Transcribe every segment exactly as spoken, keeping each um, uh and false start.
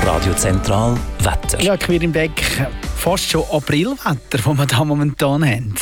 Radio Zentral Wetter. Ja, Quirinbeck, fast schon Aprilwetter, das wir da momentan haben.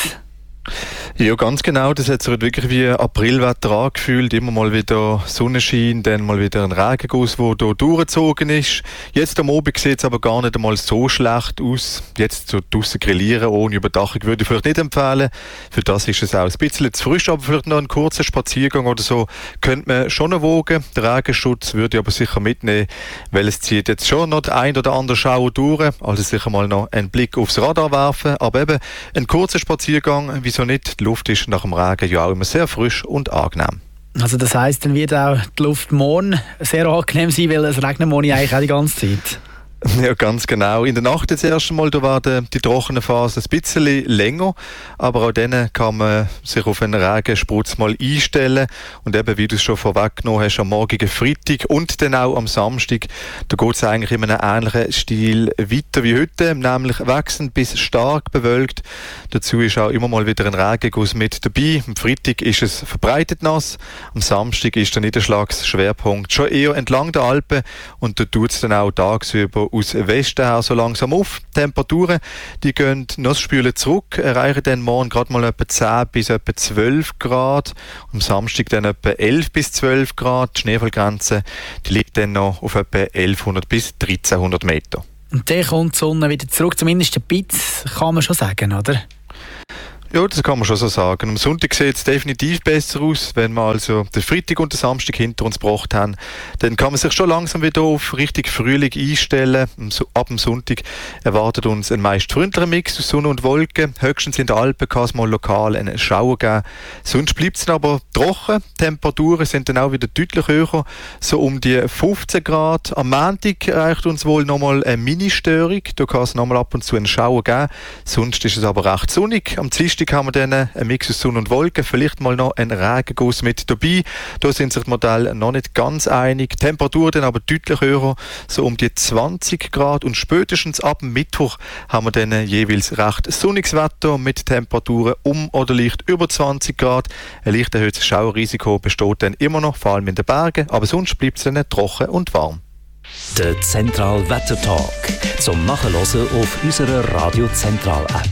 Ja, ganz genau. Das hat sich wirklich wie Aprilwetter angefühlt. Immer mal wieder Sonnenschein, dann mal wieder ein Regenguss, der hier durchgezogen ist. Jetzt am Abend sieht es aber gar nicht einmal so schlecht aus. Jetzt so draussen grillieren ohne Überdachung würde ich vielleicht nicht empfehlen. Für das ist es auch ein bisschen zu frisch, aber vielleicht noch einen kurzen Spaziergang oder so könnte man schon noch wogen. Den Regenschutz würde ich aber sicher mitnehmen, weil es zieht jetzt schon noch der ein oder andere Schauer durch. Also sicher mal noch einen Blick aufs Radar werfen. Aber eben ein kurzer Spaziergang, wieso nicht? Die Luft ist nach dem Regen ja auch immer sehr frisch und angenehm. Also das heisst, dann wird auch die Luft morgen sehr angenehm sein, weil es regnet morgen eigentlich auch die ganze Zeit. Ja, ganz genau. In der Nacht das erste Mal, da werden die trockene Phase ein bisschen länger, aber auch dann kann man sich auf einen Regensprutz mal einstellen und eben, wie du es schon vorweggenommen hast, am morgigen Freitag und dann auch am Samstag, da geht es eigentlich in einem ähnlichen Stil weiter wie heute, nämlich wechselnd bis stark bewölkt. Dazu ist auch immer mal wieder ein Regenguss mit dabei. Am Freitag ist es verbreitet nass, am Samstag ist der Niederschlagsschwerpunkt schon eher entlang der Alpen und da tut es dann auch tagsüber aus Westen her so langsam auf. Die Temperaturen, die gehen nassspülen zurück, erreichen dann morgen gerade mal etwa zehn bis etwa zwölf Grad. Am Samstag dann etwa elf bis zwölf Grad. Die Schneefallgrenze, die liegt dann noch auf etwa elfhundert bis dreizehnhundert Meter. Und dann kommt die Sonne wieder zurück, zumindest ein bisschen, kann man schon sagen, oder? Ja, das kann man schon so sagen. Am Sonntag sieht es definitiv besser aus. Wenn wir also den Freitag und den Samstag hinter uns gebracht haben, dann kann man sich schon langsam wieder auf richtig Frühling einstellen. Ab dem Sonntag erwartet uns ein meist freundlicher Mix aus Sonne und Wolken. Höchstens in den Alpen kann es mal lokal einen Schauer geben. Sonst bleibt es aber trocken. Die Temperaturen sind dann auch wieder deutlich höher, so um die fünfzehn Grad. Am Montag erreicht uns wohl nochmal eine Mini-Störung. Da kann es nochmal ab und zu einen Schauer geben. Sonst ist es aber recht sonnig. Am Dienstag haben wir dann einen Mix aus Sonne und Wolken, vielleicht mal noch ein Regenguss mit dabei. Da sind sich die Modelle noch nicht ganz einig. Die Temperatur dann aber deutlich höher, so um die zwanzig Grad. Und spätestens ab dem Mittwoch haben wir dann jeweils recht sonniges Wetter mit Temperaturen um oder leicht über zwanzig Grad. Ein leicht erhöhtes Schauerrisiko besteht dann immer noch, vor allem in den Bergen, aber sonst bleibt es dann trocken und warm. Der Zentral Wetter Talk zum Nachhören auf unserer Radio Zentral App.